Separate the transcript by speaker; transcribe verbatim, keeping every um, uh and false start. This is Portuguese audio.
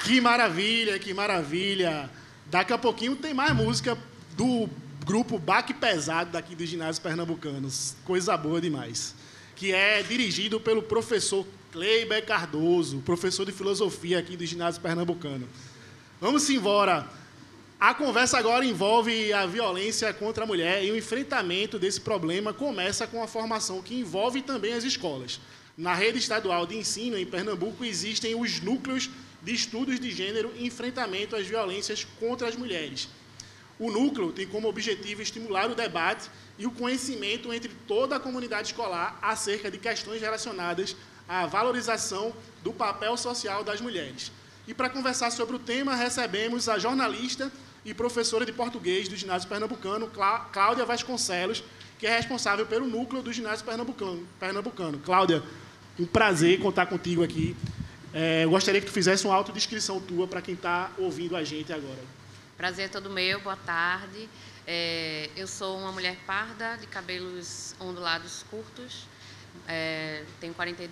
Speaker 1: Que maravilha, que maravilha. Daqui a pouquinho tem mais música do grupo Baque Pesado daqui dos ginásios pernambucanos. Coisa boa demais. Que é dirigido pelo professor Kleiber Cardoso, professor de filosofia aqui do ginásio pernambucano. Vamos embora. A conversa agora envolve a violência contra a mulher e o enfrentamento desse problema começa com a formação que envolve também as escolas. Na rede estadual de ensino, em Pernambuco, existem os núcleos de estudos de gênero e enfrentamento às violências contra as mulheres. O núcleo tem como objetivo estimular o debate e o conhecimento entre toda a comunidade escolar acerca de questões relacionadas à valorização do papel social das mulheres. E para conversar sobre o tema, recebemos a jornalista e professora de português do ginásio pernambucano, Cláudia Vasconcelos, que é responsável pelo núcleo do ginásio pernambucano. pernambucano. Cláudia, um prazer contar contigo aqui. É, eu gostaria que tu fizesse uma autodescrição tua para quem está ouvindo a gente agora.
Speaker 2: Prazer é todo meu, boa tarde. É, eu sou uma mulher parda, de cabelos ondulados curtos, é, tenho quarenta e